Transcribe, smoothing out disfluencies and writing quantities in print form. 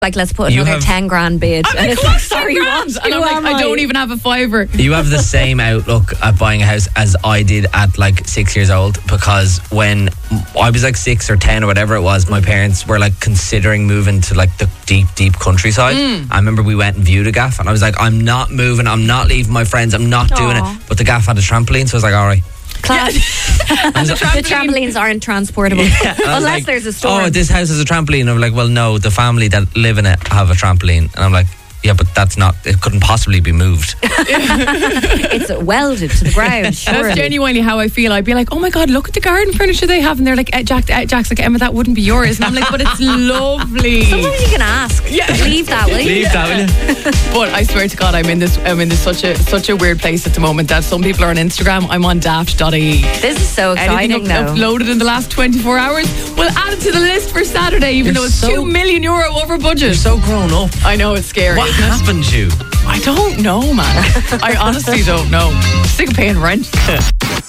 like, let's put You another have- 10 grand bid. I'm And like, it's "Come on, like, sorry, 10 what? grand." And I'm Who like, am I don't even have a fiver. You have the same outlook at buying a house as I did at like 6 years old, because when I was like 6 or 10 or whatever it was, my parents were like considering moving to like the deep countryside. I remember we went and viewed a gaff and I was like, I'm not moving, I'm not leaving my friends, I'm not doing Aw. it. But the gaff had a trampoline, so I was like, all right. Class. The trampolines aren't transportable. I was Unless like, there's a storm. oh, this house has a trampoline. I'm like, well, no, the family that live in it have a trampoline. And I'm like, yeah, but that's not, it couldn't possibly be moved. It's welded to the ground. That's Surely. genuinely how I feel. I'd be like, oh my God, look at the garden furniture they have. And they're like, Jack's like, Emma, that wouldn't be yours. And I'm like, but it's lovely. Sometimes you can ask. Yeah. Leave that, will you? Leave that, will you? But I swear to God, I'm in this such a weird place at the moment that some people are on Instagram. I'm on daft.ie. This is so exciting, Anything though. uploaded in the last 24 hours, we'll add it to the list for Saturday, even You're though it's so- €2 million over budget. You're so grown up. I know, it's scary. What isn't it? happened to you? I don't know, man. I honestly don't know. Sick of paying rent.